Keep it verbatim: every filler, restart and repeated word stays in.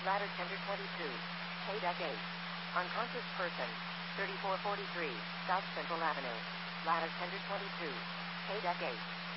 Ladder tender twenty-two. K deck eight. Unconscious person. thirty-four forty-three. South Central Avenue. Ladder tender twenty-two. K deck eight.